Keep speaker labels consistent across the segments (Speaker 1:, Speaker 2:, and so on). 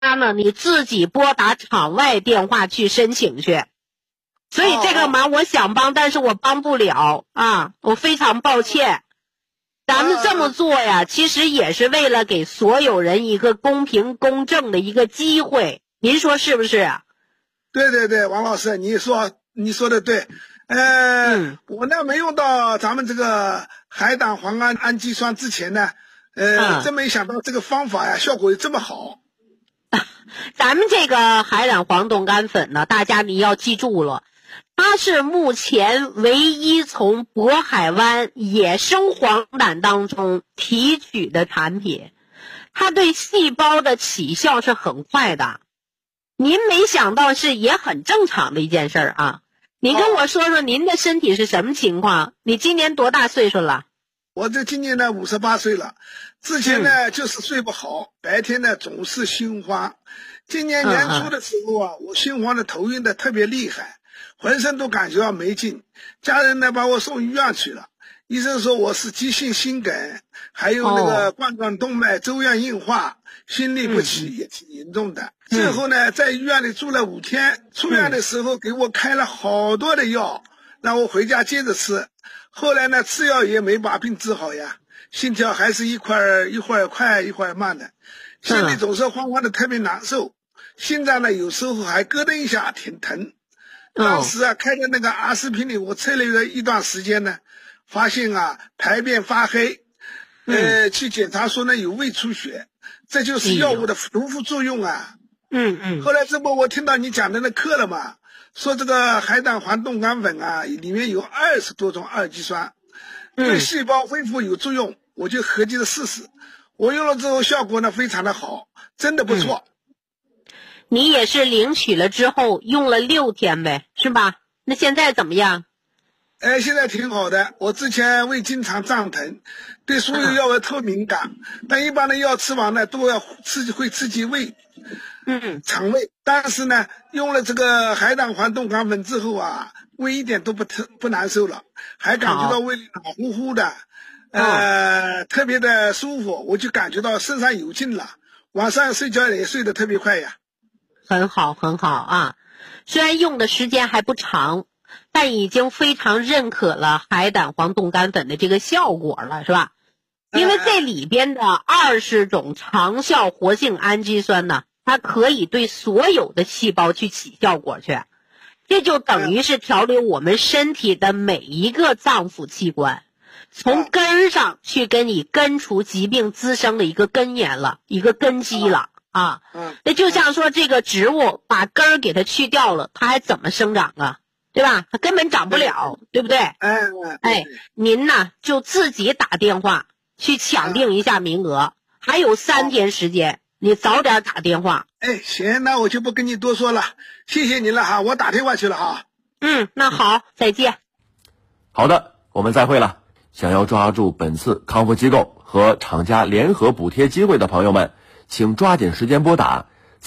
Speaker 1: 呢，你自己拨打场外电话去申请去。所以这个忙我想帮，但是我帮不了啊，我非常抱歉。咱们这么做呀，其实也是为了给所有人一个公平公正的一个机会，您说是不是？
Speaker 2: 对对对，王老师，你说的对。我呢没用到咱们这个海胆磺氨基酸之前呢，真没想到这个方法呀，效果这么好。
Speaker 1: 咱们这个海胆黄冻干粉呢，大家你要记住了，它是目前唯一从渤海湾野生黄胆当中提取的产品，它对细胞的起效是很快的。您没想到是也很正常的一件事啊。你跟我说说您的身体是什么情况？你今年多大岁数了？
Speaker 2: 我这今年呢58岁了，之前呢就是睡不好，白天呢总是心慌。今年年初的时候啊，我心慌的头晕的特别厉害，浑身都感觉到没劲，家人呢把我送医院去了，医生说我是急性心梗，还有那个冠状动脉粥样硬化，心律不齐也挺严重的。最后呢在医院里住了5天，出院的时候给我开了好多的药，让我回家接着吃。后来呢吃药也没把病治好呀，心跳还是一会儿快一会儿慢的，心里总是慌慌的特别难受，心脏呢有时候还咯噔一下挺疼。当时啊开的那个阿司匹林我测了一段时间呢，发现啊排便发黑，去检查说呢有胃出血，这就是药物的毒副作用啊。后来这不我听到你讲的那课了嘛，说这个海胆黄冻干粉啊里面有20多种二基酸，对细胞恢复有作用，我就合计着试试。我用了之后效果呢非常的好，真的不错。
Speaker 1: 你也是领取了之后用了6天呗，是吧？那现在怎么样？
Speaker 2: 现在挺好的。我之前胃经常胀疼，对所有药物特敏感，但一般的药吃完呢都要会刺激胃，肠胃。但是呢用了这个海胆黄冻干粉之后啊，胃一点都不难受了，还感觉到胃里暖乎乎的，特别的舒服，我就感觉到身上有劲了，晚上睡觉也睡得特别快呀。
Speaker 1: 很好很好啊，虽然用的时间还不长，但已经非常认可了海胆黄冻干粉的这个效果了，是吧？因为这里边的20种长效活性氨基酸呢，它可以对所有的细胞去起效果去，这就等于是调理我们身体的每一个脏腑器官，从根儿上去跟你根除疾病滋生的一个根源了，一个根基了。那就像说这个植物把根儿给它去掉了，它还怎么生长啊？对吧？它根本长不了，对不对？您呢就自己打电话去抢定一下名额，还有3天时间，你早点打电话。
Speaker 2: 行，那我就不跟你多说了，谢谢您了哈，我打电话去了哈。
Speaker 1: 那好，再见。
Speaker 3: 好的，我们再会了。想要抓住本次康复机构和厂家联合补贴机会的朋友们，请抓紧时间拨打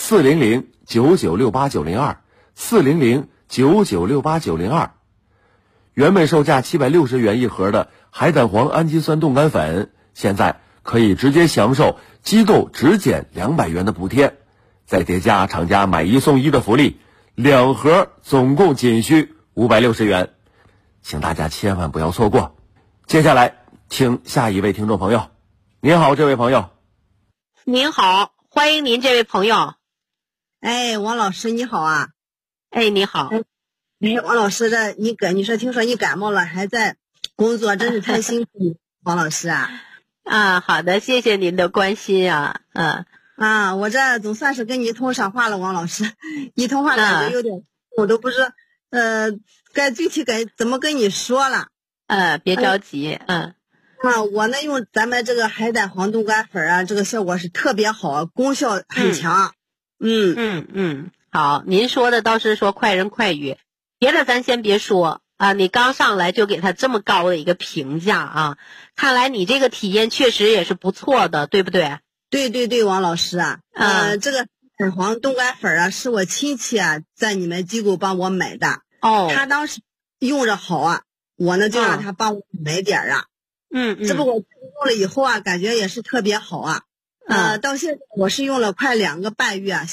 Speaker 3: 400-9968-902，400-9968-902。原本售价760元一盒的海胆黄氨基酸冻干粉，现在可以直接享受机构直减200元的补贴，再叠加厂家买1送1的福利，2盒总共仅需560元，请大家千万不要错过。接下来听下一位听众朋友。您好，这位朋友。
Speaker 1: 您好，欢迎您这位朋友。
Speaker 4: 王老师你好啊。
Speaker 1: 你好。
Speaker 4: 王老师，你说听说你感冒了还在工作，真是太辛苦了王老师啊。
Speaker 1: 好的，谢谢您的关心啊。
Speaker 4: 我这总算是跟你通上话了，王老师。一通话感觉有点，我都不知具体怎么跟你说了。
Speaker 1: 别着急。
Speaker 4: 我呢用咱们这个海胆黄冻干粉啊，这个效果是特别好，功效很强。
Speaker 1: 好，您说的倒是说快人快语，别的咱先别说啊。你刚上来就给他这么高的一个评价啊，看来你这个体验确实也是不错的，对不对？
Speaker 4: 对，王老师啊。这个海黄冻干粉啊，是我亲戚啊在你们机构帮我买的。他当时用着好啊，我呢就让他帮我买点啊。这不我用了以后啊，感觉也是特别好啊。 到现在我是用了快2个半月啊。